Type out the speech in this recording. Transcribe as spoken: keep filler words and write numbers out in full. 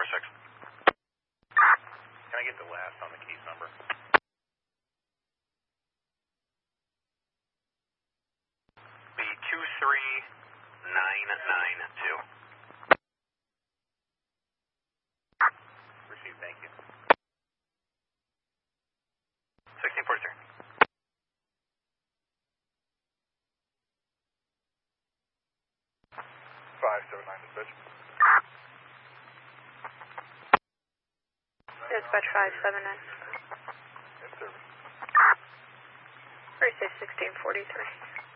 four six. Can I get the last on the case number? B two three nine nine two. Received, thank you. sixteen forty-three. five seven nine, dispatch. Dispatch five seven nine. In service. Race sixteen forty-three.